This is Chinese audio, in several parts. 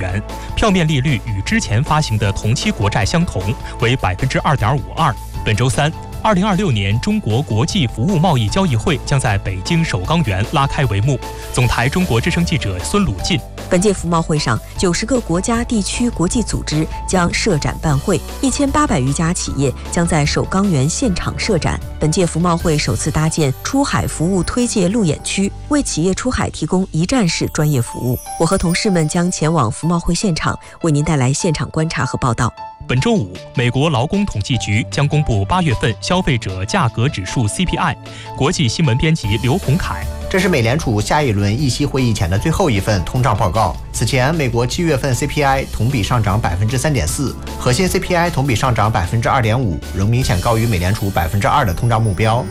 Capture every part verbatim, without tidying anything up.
元，票面利率与之前发行的同期国债相同，为百分之二点五二。本周三，二零二六年中国国际服务贸易交易会将在北京首钢园拉开帷幕。总台中国之声记者孙鲁进。 本届服贸会上，九十个国家、地区、国际组织将设展办会，一千八百余家企业将在首钢园现场设展。本届服贸会首次搭建出海服务推介路演区，为企业出海提供一站式专业服务。我和同事们将前往服贸会现场，为您带来现场观察和报道。 本周五，美国劳工统计局将公布八月份消费者价格指数 C P I。国际新闻编辑刘洪凯。 这是美联储下一轮议息会议前的最后一份通胀报告。此前，美国七月份 C P I 同比上涨百分之三点四，核心 C P I 同比上涨百分之二点五，仍明显高于美联储百分之二的通胀目标。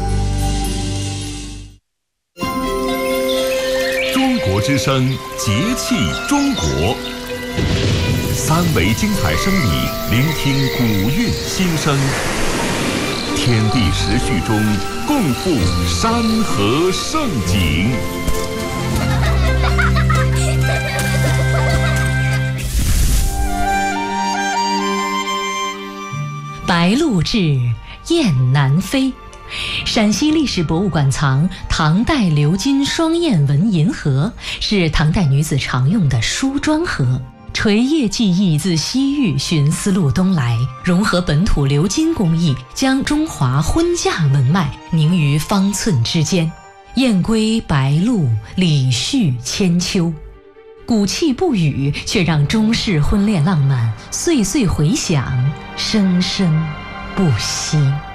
中国之声，节气中国。三维精彩声理，聆听古韵心声。天地时序中，共赴山河盛景。 白鹭至，雁南飞。陕西历史博物馆藏唐代鎏金双燕纹银盒，是唐代女子常用的梳妆盒。垂叶技艺自西域寻丝路东来，融合本土鎏金工艺，将中华婚嫁文脉凝于方寸之间。燕归白鹭，礼序千秋。古气不语，却让中式婚恋浪漫岁岁回响，生生不息。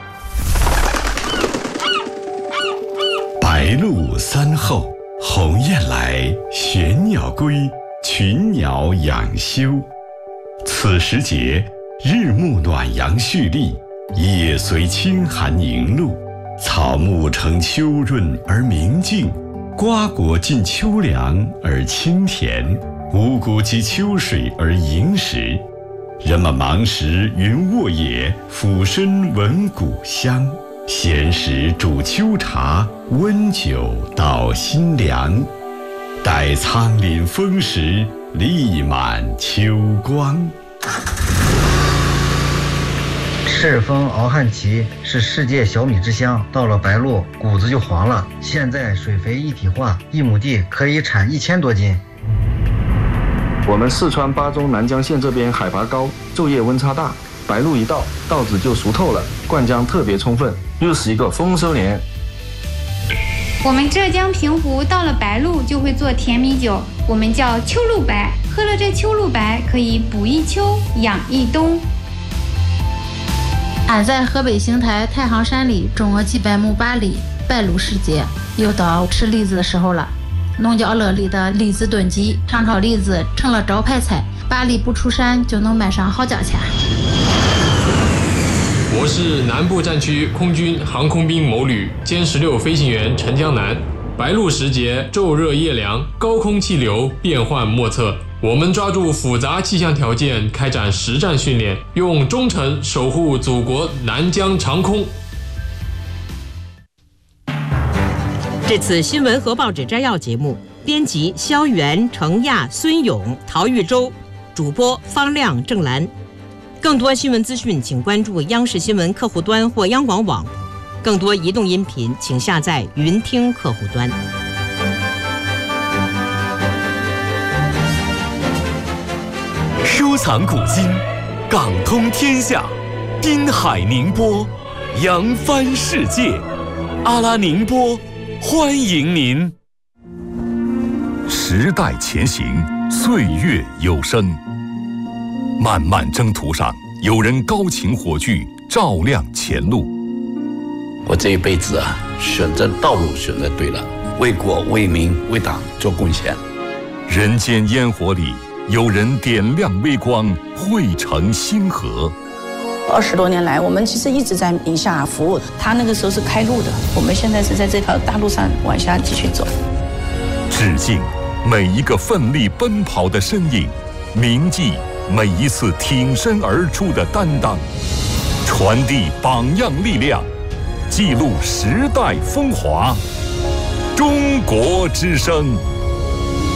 白鹭三后，鸿雁来，玄鸟归，群鸟养休。此时节，日暮暖阳蓄力，夜随清寒凝露，草木呈秋润而明净，瓜果尽秋凉而清甜，五谷及秋水而盈实。人们忙时云卧野，俯身闻谷香，闲时煮秋茶，温酒捣新凉。待苍廪丰实，力满秋光。 赤峰敖汉旗是世界小米之乡，到了白露，谷子就黄了。现在水肥一体化，一亩地可以产一千多斤。 我们四川巴中南江县这边海拔高，昼夜温差大，白露一到，稻子就熟透了，灌浆特别充分，又是一个丰收年。 我们浙江平湖到了白露就会做甜米酒，我们叫秋露白。喝了这秋露白，可以补一秋，养一冬。 俺在河北邢台太行山里种了几百亩八梨，白露时节又到吃栗子的时候了。农家乐里的栗子炖鸡、糖炒栗子成了招牌菜，八梨不出山就能卖上好价钱。 我是南部战区空军航空兵某旅歼十六飞行员陈江南。白露时节，昼热夜凉，高空气流变幻莫测。我们抓住复杂气象条件，开展实战训练，用忠诚守护祖国南疆长空。 这次新闻和报纸摘要节目，编辑肖元、程亚、孙勇、陶玉洲，主播方亮、郑兰。更多新闻资讯，请关注央视新闻客户端或央广网。更多移动音频，请下载云听客户端。 收藏古今，港通天下，滨海宁波，扬帆世界。阿拉宁波，欢迎您。时代前行，岁月有声。漫漫征途上，有人高擎火炬，照亮前路。 我这一辈子啊，选择道路选择对了，为国为民为党做贡献。 人间烟火里，有人点亮微光，汇成星河。 二十多年来，我们其实一直在宁夏服务。他那个时候是开路的，我们现在是在这条大路上往下继续走。 致敬每一个奋力奔跑的身影，铭记每一次挺身而出的担当，传递榜样力量，记录时代风华。中国之声。